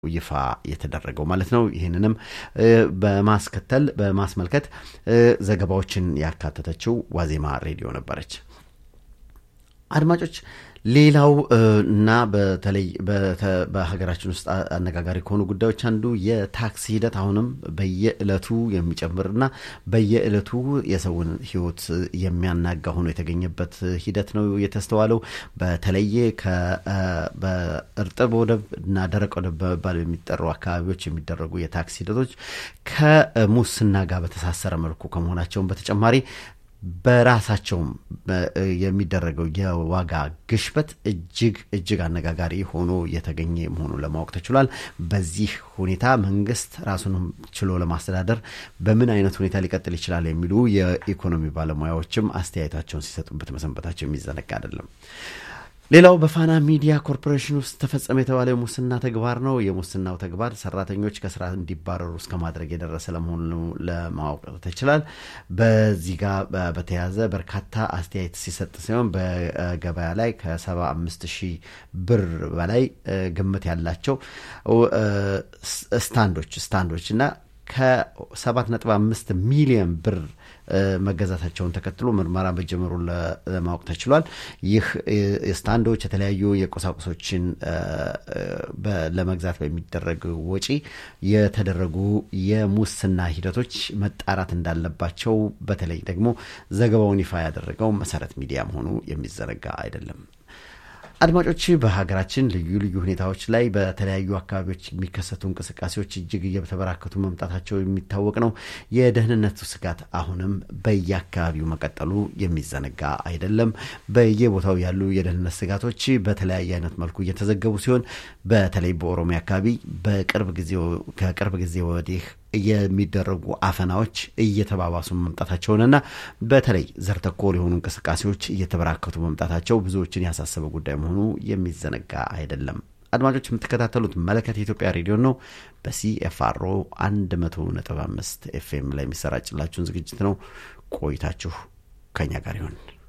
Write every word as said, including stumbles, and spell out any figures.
ይፋ የተደረገው ማለት ነው። ይሄንንም በማስከተል በማስመልከት ዘገባዎችን ያካተተችው ዋዜማ ሬዲዮ ነበረች። አድማጮች ሌላው እና በተለይ በሀገራችን ውስጥ አነጋጋሪ ከሆኑ ጉዳዮች አንዱ የታክስ ሂደት አሁንም በየእለቱ የሚጨምርና በየእለቱ የሰውን ህይወት የሚያናጋ ሆኖ የተገኘበት ሂደት ነው የተስተዋለው። በተለይ በእርጥብ ወደብ እና ደረቅ ወደብ በመባል የሚጠሩ አካባቢዎች የሚደረጉ የታክስ ሂደቶች ከሙስና ጋር በተሳሰረ መልኩ ከመሆናቸው በተጨማሪ በራሳቸው የሚደረገው የዋጋ ግሽበት እጅግ እጅግ አነጋጋሪ ሆኖ የተገኘ መሆኑ ለማወቅ ተችሏል። በዚህ ሁኔታ መንግስት ራሱን ችሎ ለማስተዳደር በምን አይነት ሁኔታ ሊቀጥል ይችላል የሚሉ የኢኮኖሚ ባለሙያዎችም አስተያየታቸውን ሲሰጡበት መሰንበታቸው የሚዘነጋ አይደለም። ሌላው በፋና ሚዲያ ኮርፖሬሽን ውስጥ ተፈጸመ የተባለው ሙስና ተግባር ነው። የሙስናው ተግባር ሰራተኞች ከስራ እንዲባረሩ እስከ ማድረግ የደረሰ ለመሆኑ ለማወቅ ተችሏል። በዚህ ጋር በተያያዘ በርካታ አስተያየት ሲሰጥ ሲሆን በገበያ ላይ ከሰባ አምስት ሺህ ብር በላይ ግምት ያላቸው ስታንዶች ስታንዶች እና ከሰባት ነጥብ አምስት ሚሊዮን ብር መገዛታቸውን ተከትሎ ምርመራ መጀመሩ ለማወቅ ተችሏል። ይህ ስታንዶች የተለያዩ የቁሳቁሶችን ለመግዛት በሚደረግ ወጪ የተደረጉ የሙስና ሂደቶች መጣራት እንዳለባቸው በተለይ ደግሞ ዘገባውን ይፋ ያደረገው መሰረት ሚዲያ መሆኑ የሚዘነጋ አይደለም። አድማጮች በሀገራችን ልዩ ልዩ ሁኔታዎች ላይ በተለያዩ አካባቢዎች የሚከሰቱ እንቅስቃሴዎች እጅግ እየተበራከቱ መምጣታቸው የሚታወቅ ነው። የደህንነቱ ስጋት አሁንም በየአካባቢው መቀጠሉ የሚዘነጋ አይደለም። በየቦታው ያሉ የደህንነት ስጋቶች በተለያየ አይነት መልኩ እየተዘገቡ ሲሆን በተለይ በኦሮሚያ አካባቢ በቅርብ ጊዜ ከቅርብ ጊዜ ወዲህ የሚደረጉ አፈናዎች እየተባባሱ መምጣታቸውና በተለይ ዘር ተኮር የሆኑ እንቅስቃሴዎች እየተበራከቱ መምጣታቸው ብዙዎችን ያሳሰበ ጉዳይ መሆኑ የሚዘነጋ አይደለም። አድማጮች የምትከታተሉት መለከት የኢትዮጵያ ሬዲዮ ነው። በሲኤፍአር መቶ ነጥብ አምስት ኤፍኤም ላይ የሚሰራጭላችሁን ዝግጅት ነው። ቆይታችሁ ከኛ ጋር ይሁን።